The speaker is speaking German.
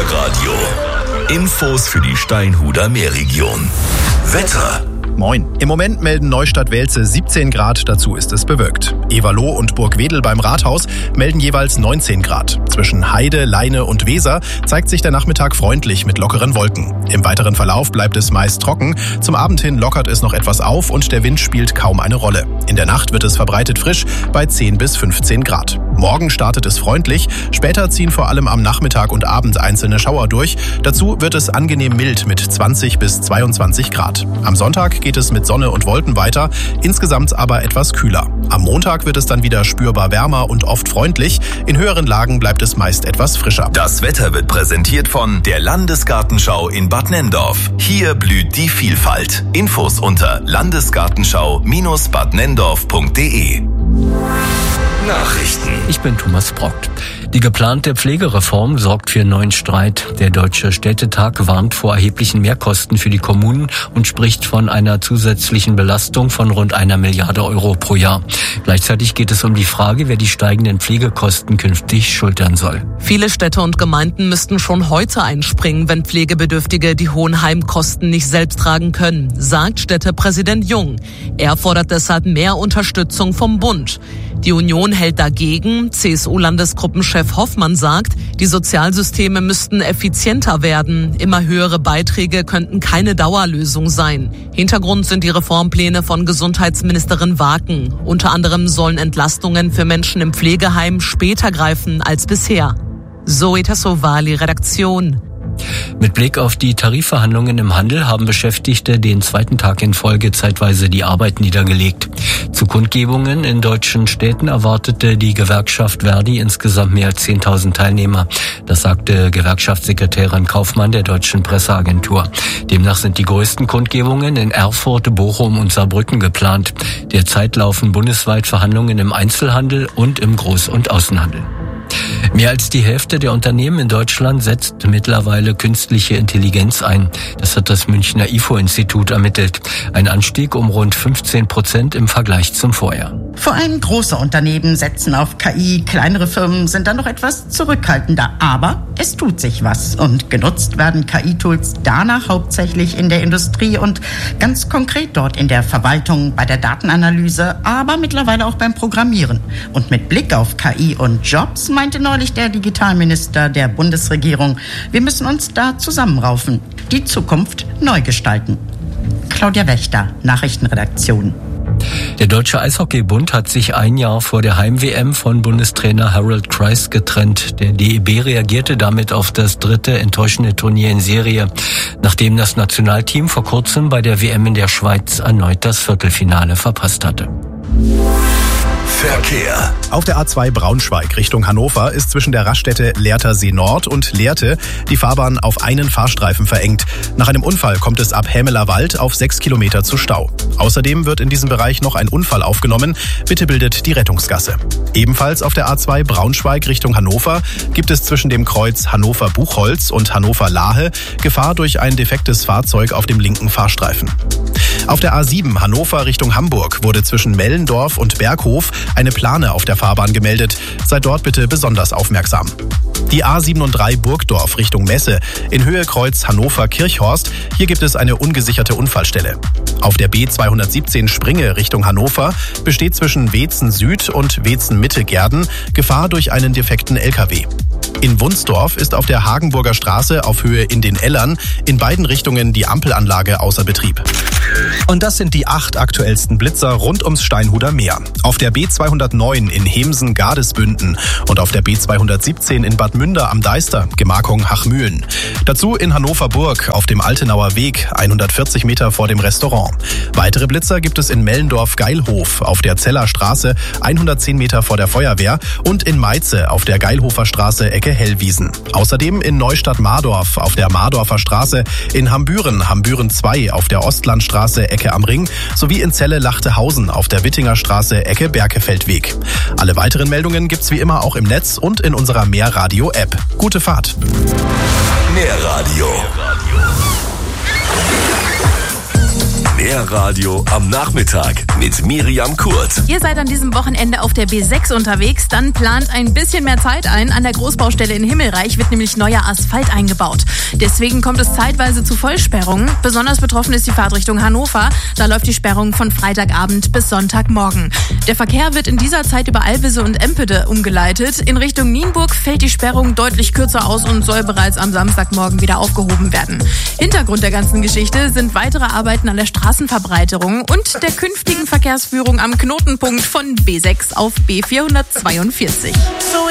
Meerradio. Infos für die Steinhuder Meerregion. Wetter. Moin. Im Moment melden Neustadt-Welze 17 Grad, dazu ist es bewölkt. Everloh und Burgwedel beim Rathaus melden jeweils 19 Grad. Zwischen Heide, Leine und Weser zeigt sich der Nachmittag freundlich mit lockeren Wolken. Im weiteren Verlauf bleibt es meist trocken. Zum Abend hin lockert es noch etwas auf und der Wind spielt kaum eine Rolle. In der Nacht wird es verbreitet frisch bei 10 bis 15 Grad. Morgen startet es freundlich, später ziehen vor allem am Nachmittag und Abend einzelne Schauer durch. Dazu wird es angenehm mild mit 20 bis 22 Grad. Am Sonntag geht es mit Sonne und Wolken weiter, insgesamt aber etwas kühler. Am Montag wird es dann wieder spürbar wärmer und oft freundlich. In höheren Lagen bleibt es meist etwas frischer. Das Wetter wird präsentiert von der Landesgartenschau in Bad Nenndorf. Hier blüht die Vielfalt. Infos unter landesgartenschau-badnenndorf.de. Nachrichten. Ich bin Thomas Brockt. Die geplante Pflegereform sorgt für neuen Streit. Der Deutsche Städtetag warnt vor erheblichen Mehrkosten für die Kommunen und spricht von einer zusätzlichen Belastung von rund 1 Milliarde Euro pro Jahr. Gleichzeitig geht es um die Frage, wer die steigenden Pflegekosten künftig schultern soll. Viele Städte und Gemeinden müssten schon heute einspringen, wenn Pflegebedürftige die hohen Heimkosten nicht selbst tragen können, sagt Städtepräsident Jung. Er fordert deshalb mehr Unterstützung vom Bund. Die Union hält dagegen. CSU-Landesgruppenchef Hoffmann sagt, die Sozialsysteme müssten effizienter werden. Immer höhere Beiträge könnten keine Dauerlösung sein. Hintergrund sind die Reformpläne von Gesundheitsministerin Waken. Unter anderem sollen Entlastungen für Menschen im Pflegeheim später greifen als bisher. Zoe Tassovali, Redaktion. Mit Blick auf die Tarifverhandlungen im Handel haben Beschäftigte den zweiten Tag in Folge zeitweise die Arbeit niedergelegt. Zu Kundgebungen in deutschen Städten erwartete die Gewerkschaft Verdi insgesamt mehr als 10.000 Teilnehmer. Das sagte Gewerkschaftssekretärin Kaufmann der Deutschen Presseagentur. Demnach sind die größten Kundgebungen in Erfurt, Bochum und Saarbrücken geplant. Derzeit laufen bundesweit Verhandlungen im Einzelhandel und im Groß- und Außenhandel. Mehr als die Hälfte der Unternehmen in Deutschland setzt mittlerweile künstliche Intelligenz ein. Das hat das Münchner IFO-Institut ermittelt. Ein Anstieg um rund 15% im Vergleich zum Vorjahr. Vor allem große Unternehmen setzen auf KI, kleinere Firmen sind dann noch etwas zurückhaltender. Aber es tut sich was und genutzt werden KI-Tools danach hauptsächlich in der Industrie und ganz konkret dort in der Verwaltung, bei der Datenanalyse, aber mittlerweile auch beim Programmieren. Und mit Blick auf KI und Jobs meinte neulich der Digitalminister der Bundesregierung, wir müssen uns da zusammenraufen, die Zukunft neu gestalten. Claudia Wächter, Nachrichtenredaktion. Der Deutsche Eishockeybund hat sich ein Jahr vor der Heim-WM von Bundestrainer Harold Kreis getrennt. Der DEB reagierte damit auf das 3. enttäuschende Turnier in Serie, nachdem das Nationalteam vor kurzem bei der WM in der Schweiz erneut das Viertelfinale verpasst hatte. Verkehr. Auf der A2 Braunschweig Richtung Hannover ist zwischen der Raststätte Lehrtersee Nord und Lehrte die Fahrbahn auf einen Fahrstreifen verengt. Nach einem Unfall kommt es ab Hämeler Wald auf 6 Kilometer zu Stau. Außerdem wird in diesem Bereich noch ein Unfall aufgenommen. Bitte bildet die Rettungsgasse. Ebenfalls auf der A2 Braunschweig Richtung Hannover gibt es zwischen dem Kreuz Hannover-Buchholz und Hannover-Lahe Gefahr durch ein defektes Fahrzeug auf dem linken Fahrstreifen. Auf der A7 Hannover Richtung Hamburg wurde zwischen Mellendorf und Berghof eine Plane auf der Fahrbahn gemeldet. Seid dort bitte besonders aufmerksam. Die A7 Burgdorf Richtung Messe in Höhe Kreuz Hannover-Kirchhorst. Hier gibt es eine ungesicherte Unfallstelle. Auf der B217 Springe Richtung Hannover besteht zwischen Weetzen Süd und Weetzen Mitte-Gerden Gefahr durch einen defekten LKW. In Wunsdorf ist auf der Hagenburger Straße auf Höhe in den Ellern in beiden Richtungen die Ampelanlage außer Betrieb. Und das sind die 8 aktuellsten Blitzer rund ums Steinhuder Meer. Auf der B209 in Hemsen-Gardesbünden und auf der B217 in Bad Münder am Deister, Gemarkung Hachmühlen. Dazu in Hannover-Burg auf dem Altenauer Weg, 140 Meter vor dem Restaurant. Weitere Blitzer gibt es in Mellendorf-Geilhof auf der Zeller Straße, 110 Meter vor der Feuerwehr und in Meize auf der Geilhofer Straße, Ecke Hellwiesen. Außerdem in Neustadt-Mardorf auf der Mardorfer Straße, in Hambüren, Hambüren 2 auf der Ostlandstraße, Ecke am Ring sowie in Celle-Lachtehausen auf der Wittinger Straße, Ecke Berkefeldweg. Alle weiteren Meldungen gibt's wie immer auch im Netz und in unserer Meerradio-App. Gute Fahrt! Meerradio. Mehr Radio am Nachmittag mit Miriam Kurt. Ihr seid an diesem Wochenende auf der B6 unterwegs, dann plant ein bisschen mehr Zeit ein. An der Großbaustelle in Himmelreich wird nämlich neuer Asphalt eingebaut. Deswegen kommt es zeitweise zu Vollsperrungen. Besonders betroffen ist die Fahrt Richtung Hannover. Da läuft die Sperrung von Freitagabend bis Sonntagmorgen. Der Verkehr wird in dieser Zeit über Alvese und Empede umgeleitet. In Richtung Nienburg fällt die Sperrung deutlich kürzer aus und soll bereits am Samstagmorgen wieder aufgehoben werden. Hintergrund der ganzen Geschichte sind weitere Arbeiten an der Straßenverbreiterung und der künftigen Verkehrsführung am Knotenpunkt von B6 auf B442.